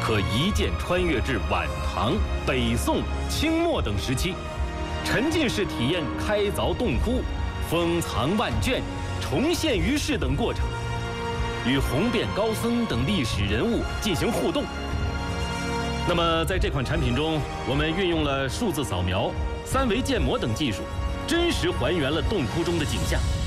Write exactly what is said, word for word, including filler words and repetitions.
可一键穿越至晚唐、北宋、清末等时期，沉浸式体验开凿洞窟、封藏万卷、重现于世等过程，与红遍高僧等历史人物进行互动。那么，在这款产品中，我们运用了数字扫描、三维建模等技术，真实还原了洞窟中的景象。